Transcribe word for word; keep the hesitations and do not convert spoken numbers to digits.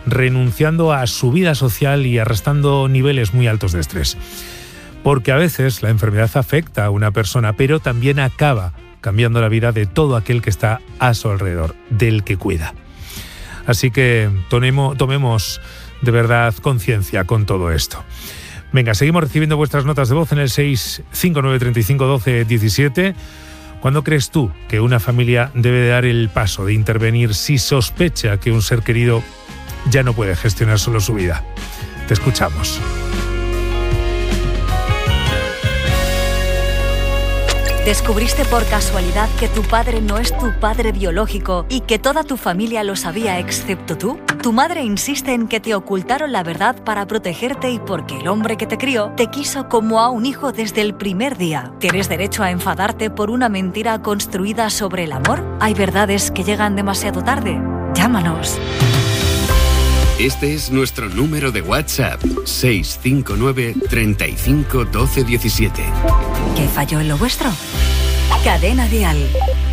renunciando a su vida social y arrastrando niveles muy altos de estrés. Porque a veces la enfermedad afecta a una persona, pero también acaba cambiando la vida de todo aquel que está a su alrededor, del que cuida. Así que tomemos, tomemos de verdad conciencia con todo esto. Venga, seguimos recibiendo vuestras notas de voz en el seis cinco nueve tres cinco uno dos uno siete. ¿Cuándo crees tú que una familia debe dar el paso de intervenir si sospecha que un ser querido ya no puede gestionar solo su vida? Te escuchamos. ¿Descubriste por casualidad que tu padre no es tu padre biológico y que toda tu familia lo sabía excepto tú? Tu madre insiste en que te ocultaron la verdad para protegerte y porque el hombre que te crió te quiso como a un hijo desde el primer día. ¿Tienes derecho a enfadarte por una mentira construida sobre el amor? ¿Hay verdades que llegan demasiado tarde? Llámanos. Este es nuestro número de WhatsApp, seis cinco nueve, treinta y cinco, doce, diecisiete. ¿Qué falló en lo vuestro? Cadena Dial.